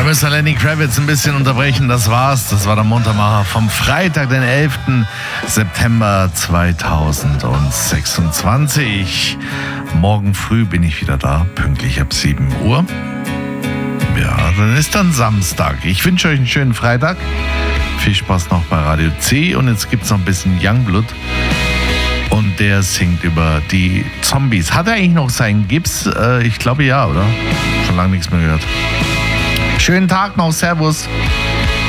müssen Lenny Kravitz ein bisschen unterbrechen. Das war's. Das war der Muntermacher vom Freitag, den 11. September 2026. Morgen früh bin ich wieder da, pünktlich ab 7 Uhr. Ja, dann ist dann Samstag. Ich wünsche euch einen schönen Freitag. Viel Spaß noch bei Radio C. Und jetzt gibt's noch ein bisschen Youngblood. Und der singt über die Zombies. Hat er eigentlich noch seinen Gips? Ich glaube ja, oder? Schon lange nichts mehr gehört. Schönen Tag noch. Servus.